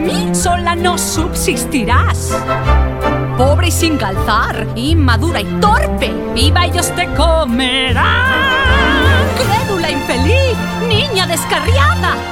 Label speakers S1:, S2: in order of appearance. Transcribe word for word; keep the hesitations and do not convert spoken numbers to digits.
S1: sin mí sola no subsistirás. Pobre y sin calzar, inmadura y torpe, viva ellos te comerán. Crédula infeliz, niña descarriada,